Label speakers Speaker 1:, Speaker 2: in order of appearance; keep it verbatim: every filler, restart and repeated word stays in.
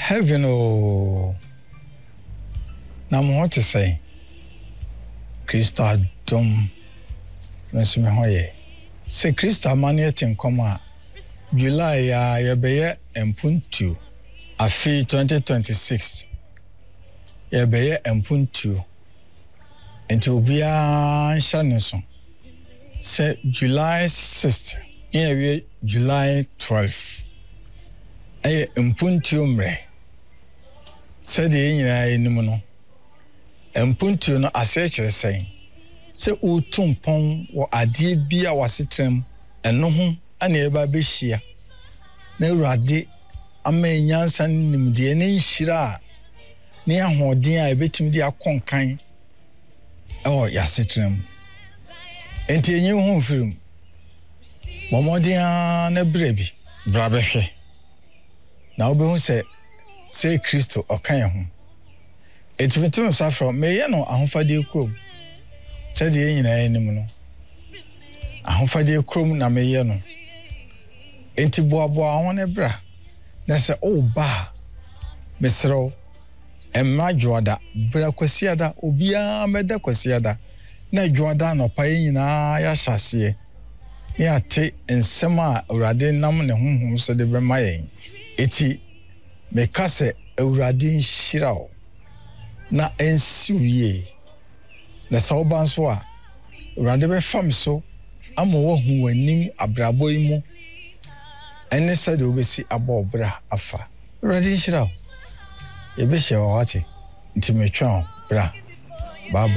Speaker 1: Heaven oh. Na mo what to say? Krista dom. Mesu me hoye. Se Krista mani tin koma. July ya yebeye empuntu. Afi twenty twenty-six. Yebeye empuntu. Enti obia nsha neso. Se July sixth. Yewe July twelfth. Eye empuntu mre. Se de nyina enimu no. Empuntu no asechere sen. Se utumpon wo ade bia wasetrem eno ho ana eba behia. Na urade ama nyansa nimde ne nhira ne ahoden a ebetim de akonkan ewo yasetrem. Enti enyi ho firim. Momodia na brebi bra behwe. Na obehu se se Kristo okan ho. Etimetim safro meye no ahofade krom. Se de nyina enim no. Ahofade krom na meye no. Enti boaboa ho ne bra. Na se o ba mesro emma joada bra kwasiada obia meda kwasiada na joada no pa nyina ya hyase. Ya te ensema urade nam ne honhom so de be mayen. Eti mekase urade nhirao na ensiwie na sawban so a urade be fam so ama wo hu wanim abrabo yi mu ene sade obesi abobra afa urade nhirao ebe hye wa wate nti metwa bra bye bye.